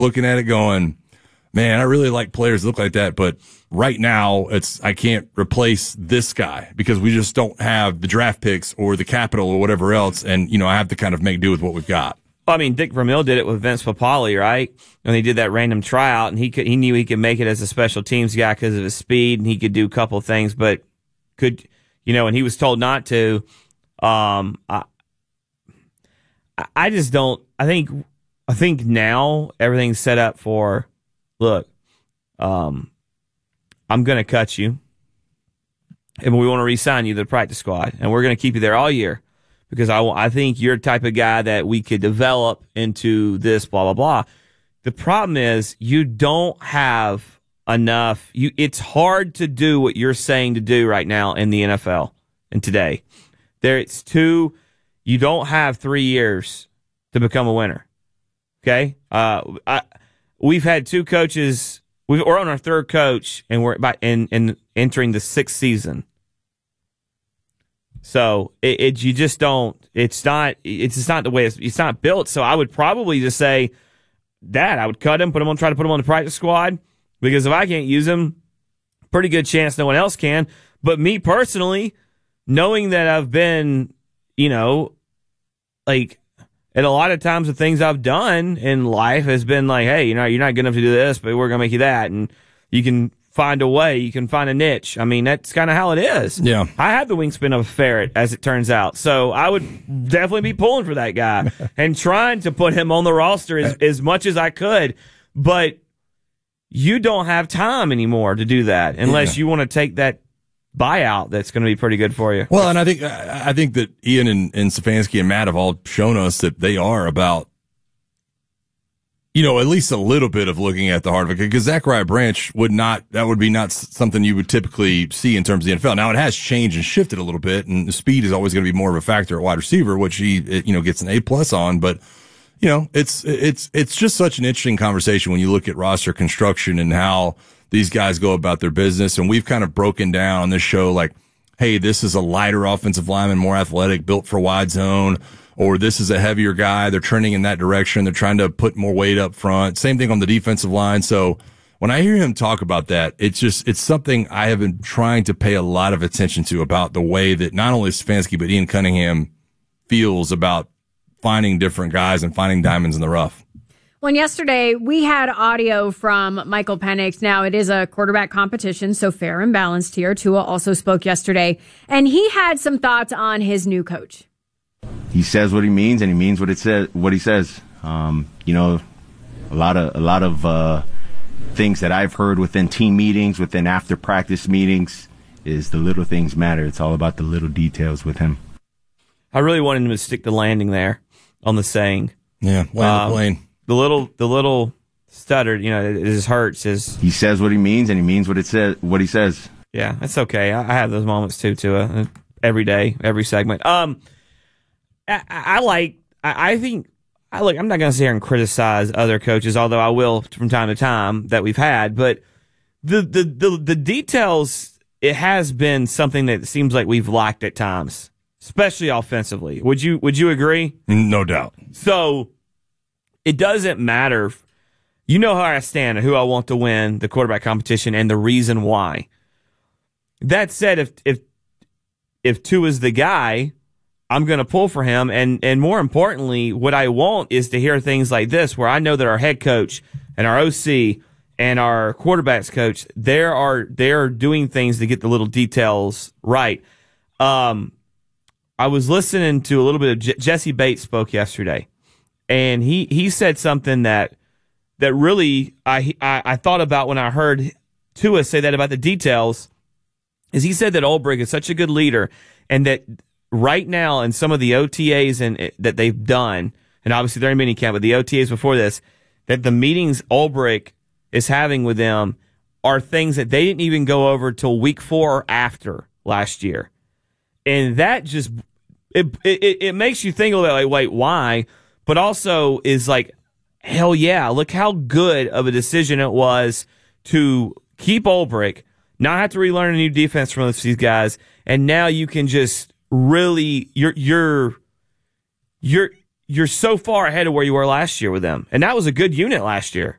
looking at it going, man, I really like players that look like that, but right now I can't replace this guy because we just don't have the draft picks or the capital or whatever else. And, I have to kind of make do with what we've got. I mean, Dick Vermeil did it with Vince Papale, right? When he did that random tryout, and he knew he could make it as a special teams guy because of his speed, and he could do a couple of things, but and he was told not to. I just don't. I think now everything's set up for. Look, I'm going to cut you, and we want to re-sign you to the practice squad, and we're going to keep you there all year. Because I think you're the type of guy that we could develop into this, blah, blah, blah. The problem is you don't have enough. It's hard to do what you're saying to do right now in the NFL and today. You don't have 3 years to become a winner. Okay? We've had 2 coaches. We're on our 3rd coach, and we're in entering the 6th season. So you just don't. It's not the way it's not built. So I would probably just say that I would cut him, try to put him on the practice squad because if I can't use him, pretty good chance no one else can. But me personally, knowing that I've been, like at a lot of times the things I've done in life has been like, hey, you're not good enough to do this, but we're gonna make you that, and you can find a way, you can find a niche. I mean, that's kind of how it is. Yeah. I have the wingspan of a ferret, as it turns out. So I would definitely be pulling for that guy and trying to put him on the roster as much as I could. But you don't have time anymore to do that unless you want to take that buyout that's going to be pretty good for you. Well, and I think that Ian and Stefanski and Matt have all shown us that they are about, at least a little bit of looking at the heart of it, because Zachariah Branch that would be not something you would typically see in terms of the NFL. Now it has changed and shifted a little bit, and the speed is always going to be more of a factor at wide receiver, which he, gets an A+ on, but it's just such an interesting conversation when you look at roster construction and how these guys go about their business. And we've kind of broken down on this show, like, hey, this is a lighter offensive lineman, more athletic, built for wide zone. Or this is a heavier guy. They're trending in that direction. They're trying to put more weight up front. Same thing on the defensive line. So when I hear him talk about that, it's something I have been trying to pay a lot of attention to about the way that not only Stefanski, but Ian Cunningham feels about finding different guys and finding diamonds in the rough. Well, yesterday we had audio from Michael Penix. Now, it is a quarterback competition, so fair and balanced here. Tua also spoke yesterday, and he had some thoughts on his new coach. He says what he means, and he means what he says. A lot of things that I've heard within team meetings, within after practice meetings, is the little things matter. It's all about the little details with him. I really wanted him to stick the landing there on the saying. Yeah, land the plane. The little stuttered, it just hurts. He says what he means, and he means what he says. Yeah, that's okay. I have those moments too, every day, every segment. I think, I'm not going to sit here and criticize other coaches, although I will from time to time that we've had, but the details, it has been something that seems like we've lacked at times, especially offensively. Would you agree? No doubt. So it doesn't matter. You know how I stand and who I want to win the quarterback competition and the reason why. That said, if Tua's the guy, I'm going to pull for him. And more importantly, what I want is to hear things like this, where I know that our head coach and our OC and our quarterbacks coach, they're doing things to get the little details right. I was listening to a little bit of Jesse Bates spoke yesterday, and he said something that really I thought about when I heard Tua say that about the details, is he said that Ulbrich is such a good leader, and that right now in some of the OTAs that they've done, and obviously they're in minicamp, but the OTAs before this, that the meetings Ulbrich is having with them are things that they didn't even go over till week 4 or after last year. And that just, it makes you think a little bit like, wait, why? But also is like, hell yeah, look how good of a decision it was to keep Ulbrich, not have to relearn a new defense from these guys, and now you can just really, you you're so far ahead of where you were last year with them. And that was a good unit last year.